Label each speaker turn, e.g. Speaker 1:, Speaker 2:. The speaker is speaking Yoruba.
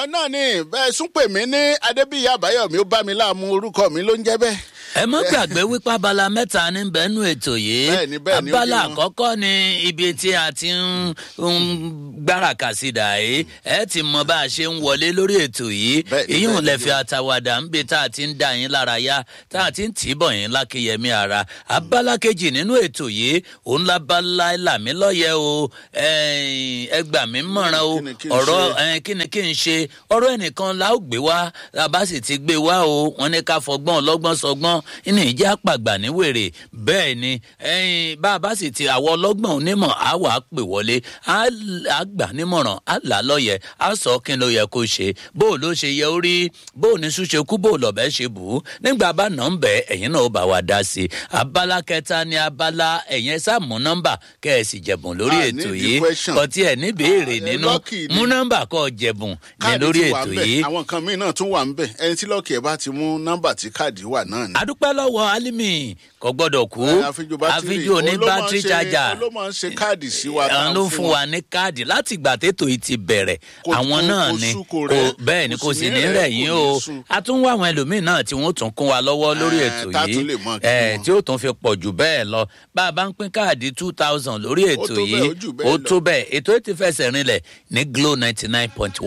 Speaker 1: náà ni bẹ́ẹ̀ sún pè mí ní Adébíyì Àbáyọ̀mí ó bá mi láàmú orúkọ mi ló ń jẹ́ bẹ́ẹ̀.
Speaker 2: ẹ mọ́ gbàgbé wípé abala mẹ́ta ní bẹ́ẹ̀nù ètò yìí abala àkọ́kọ́ ni ibi tí a ti ń gbáràkà sí dà yìí ẹ ti mọ bá a ṣe ń wọlé lórí ètò yìí ìyún lè fi àtàwàdà ń bi tá a ti ń dà yín lára yá tá a ti ń tì í bọ̀ yín lákéyẹmí ara abala kejì nínú ètò yìí òun lábala làmí lọ́yẹ̀ o ẹ gbà mí mọ̀ràn o ọ̀rọ̀ kí ni kí n ṣe ọ̀rọ̀ ẹnìkan la ó gbé wá la bá sì ti gbé wá o wọ́n ní ká fọgbọ́n ọlọ́gbọ́n sọgbọ́n inú ìjà pàgbà ní wèrè bẹ́ẹ̀ ni bá a bá sì ti àwọn ọlọ́gbọ́n onímọ̀ á wà á pè wọlé á gbà nímọ̀ràn á là á lọ́yẹ̀ á sọ kí ló yẹ kó ṣe bó o ló ṣe yẹ ó rí bó o ní ṣúṣe kú bó o lọ̀bẹ́ ṣe bù ú nígbà bá nà ń bẹ̀ ẹ̀yin náà ó bá wa dá sí i abala kẹta ni abala ẹ̀yin sá mú nọ́mbà kẹ́ ẹ̀ sì jẹ̀bùn lórí ètò yìí kọtí ẹ̀ níbèrè nínú mú nọ́mbà kọ́ jẹ̀bùn ní lórí ètò yìí.
Speaker 1: àwọn kan míì náà tún wà ń bẹ̀ ẹni tí lọ́ọ̀kì ẹ̀ bá ti mú nọ́mbà tí káàdì wà náà ni.
Speaker 2: adúpẹ́ lọ́wọ́ Alimi kò gbọ́dọ̀ kú àfijù ní bátírì chájà
Speaker 1: ló máa ń ṣe káàdì sí wa
Speaker 2: àwọn ló fún wa ní káàdì láti ìgbà tètò yìí ti bẹ̀rẹ̀ àwọn náà ni bẹ́ẹ̀ ni kò sì ní rẹ̀ yín o a tún wá àwọn ẹlòmíín náà tí wọ́n tún kún wa lọ́wọ́ lórí ètò yìí tí ó tún fi pọ̀ jù bẹ́ẹ̀ lọ bá a bá ń pín káàdì 2000 lórí ètò yìí ó tó bẹ́ẹ̀ ètò yìí ti fẹsẹ̀ rinlẹ̀ ní Glo 99.1